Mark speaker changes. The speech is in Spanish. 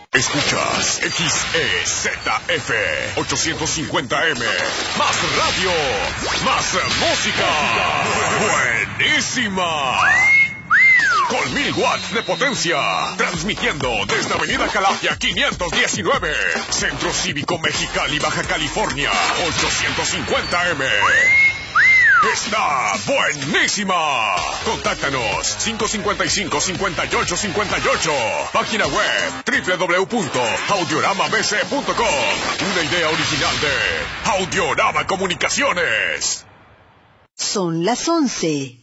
Speaker 1: Escuchas XEZF 850M. Más radio, más música. Buenísima. Con 1000 watts de potencia. Transmitiendo desde Avenida Calafia 519. Centro Cívico Mexicali, Baja California. 850M. Está buenísima. Contáctanos 555-5858. Página web www.audioramabc.com. Una idea original de Audiorama Comunicaciones.
Speaker 2: Son las 11.